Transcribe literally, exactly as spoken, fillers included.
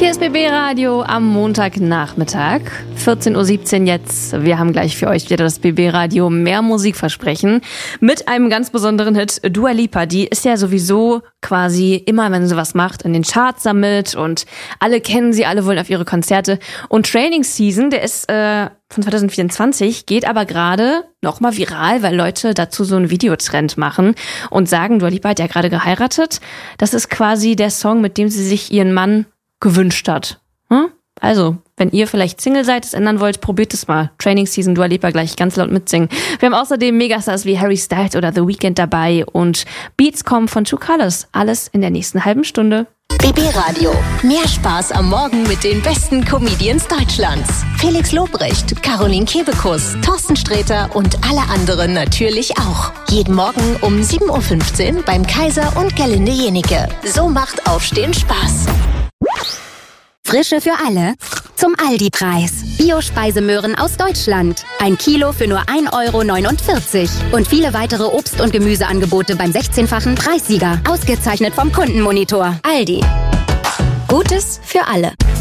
Hier ist B B Radio am Montagnachmittag, vierzehn Uhr siebzehn jetzt. Wir haben gleich für euch wieder das B B Radio mehr Musikversprechen mit einem ganz besonderen Hit. Dua Lipa, die ist ja sowieso quasi immer, wenn sie was macht, in den Charts sammelt und alle kennen sie, alle wollen auf ihre Konzerte. Und Training Season, der ist äh, von zwanzig vierundzwanzig, geht aber gerade nochmal viral, weil Leute dazu so einen Videotrend machen und sagen, Dua Lipa hat ja gerade geheiratet. Das ist quasi der Song, mit dem sie sich ihren Mann gewünscht hat. Hm? Also, wenn ihr vielleicht Single seid, es ändern wollt, probiert es mal. Training Season, Dua Lipa gleich ganz laut mitsingen. Wir haben außerdem Megastars wie Harry Styles oder The Weeknd dabei und Beats kommen von True Colors. Alles in der nächsten halben Stunde. B B Radio. Mehr Spaß am Morgen mit den besten Comedians Deutschlands. Felix Lobrecht, Caroline Kebekus, Thorsten Sträter und alle anderen natürlich auch. Jeden Morgen um sieben Uhr fünfzehn beim Kaiser und Gerlinde Jenike. So macht Aufstehen Spaß. Frische für alle zum Aldi-Preis. Bio-Speisemöhren aus Deutschland. Ein Kilo für nur ein Euro neunundvierzig. Und viele weitere Obst- und Gemüseangebote beim sechzehnfachen Preissieger. Ausgezeichnet vom Kundenmonitor. Aldi. Gutes für alle.